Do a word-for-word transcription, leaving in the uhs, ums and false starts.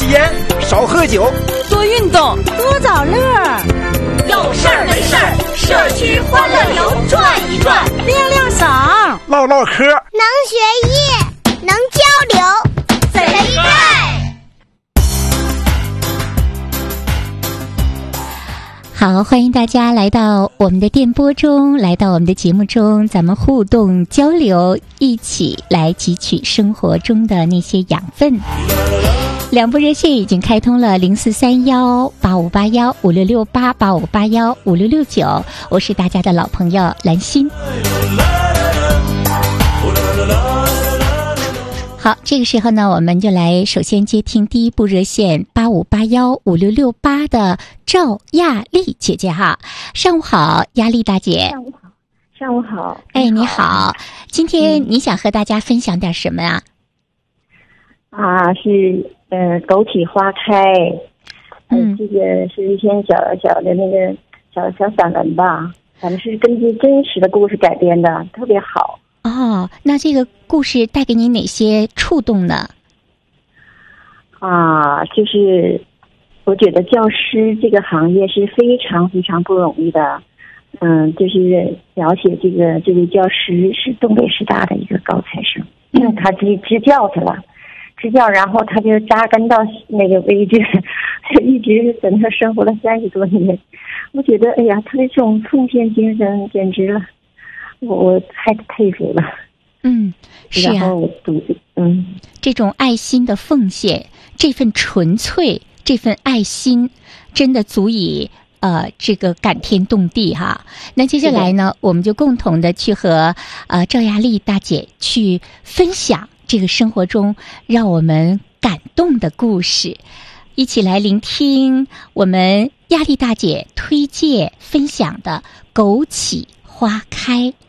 烟，少喝酒， 多运动， 多找乐儿。 有事儿没事儿，社区欢乐游转一转， 亮亮嗓， 唠唠嗑， 能学艺，能交流， 贼爱。 好，欢迎大家来到我们的电波中，来到我们的节目中，咱们互动交流，一起来汲取生活中的那些养分。两部热线已经开通了零四三幺八五八幺五六六八八五八幺五六六九，我是大家的老朋友兰心。好，这个时候呢，我们就来首先接听第一部热线八五八幺五六六八的赵亚丽姐姐哈，上午好，亚丽大姐。 上午好，上午好。 哎，你好，今天你想和大家分享点什么呀？ 啊，是呃，枸杞花开，嗯，这个是一篇小小的那个小小散文吧，咱们是根据真实的故事改编的，特别好。 哦，那这个故事带给你哪些触动呢？ 啊，就是我觉得教师这个行业是非常非常不容易的。嗯，就是了解这个这位教师是东北师大的一个高材生，嗯、他支支教去了，支教，然后他就扎根到那个位置，一直在那生活了三十多年。我觉得，哎呀，他的这种奉献精神简直了。我我太佩服了， 嗯，是啊， 然后我读，嗯， 这种爱心的奉献，这份纯粹，这份爱心，真的足以呃这个感天动地哈。那接下来呢，我们就共同的去和呃赵亚丽大姐去分享这个生活中让我们感动的故事，一起来聆听我们亚丽大姐推荐分享的枸杞花开。